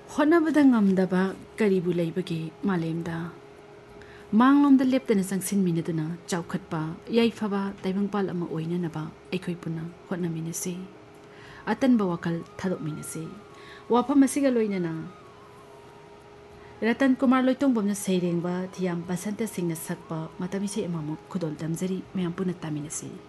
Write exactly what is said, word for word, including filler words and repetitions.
ꯍꯣꯠꯅꯕꯗ ꯉꯝꯗꯕ ꯀꯔꯤꯕꯨ ꯂꯩꯕꯒꯦ ꯃꯥꯂꯦꯝꯗ ꯃꯥꯡꯂꯣꯝꯗ ꯂꯦꯞꯇꯅ ꯆꯪꯁꯤꯟꯃꯤꯟꯅꯗꯨꯅ ꯆꯥꯎꯈꯠꯄ ꯌꯥꯏꯐꯕ ꯇꯥꯏꯕꯪꯄꯥꯜ ꯑꯃ ꯑꯣꯏꯅꯅꯕ ꯑꯩꯈꯣꯏ ꯄꯨꯟꯅ ꯍꯣꯠꯅꯃꯤꯟꯅꯁꯤ ꯑꯇꯟꯕ ꯋꯥꯈꯜ ꯊꯥꯗꯣꯛꯃꯤꯟꯅꯁꯤ ꯋꯥꯐꯝ ꯑꯁꯤꯒ ꯂꯣꯏꯅꯅ ꯔꯇꯟ ꯀꯨꯃꯥꯔ ꯂꯣꯏꯇꯣꯡꯕꯝꯅ ꯁꯩꯔꯦꯡꯕ ꯊꯤꯌꯥꯝ ꯕꯁꯟꯇ ꯁꯤꯡꯅ ꯁꯛꯄ ꯃꯇꯝ ꯏꯁꯩ ꯑꯃꯃꯨꯛ ꯈꯨꯗꯣꯜ ꯇꯝꯖꯔꯤ ꯃꯌꯥꯝ ꯄꯨꯟꯅ ꯇꯥꯃꯤꯟꯅꯁꯤ